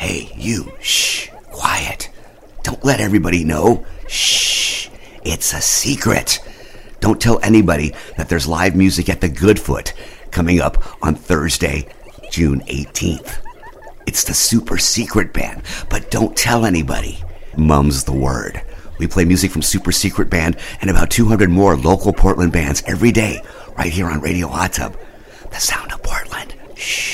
Hey, you, shh, quiet. Don't let everybody know. Shh, it's a secret. Don't tell anybody that there's live music at the Goodfoot coming up on Thursday, June 18th. It's the super secret band, but don't tell anybody. Mum's the word. We play music from Super Secret Band and about 200 more local Portland bands every day, right here on Radio Hot Tub. The sound of Portland. Shh.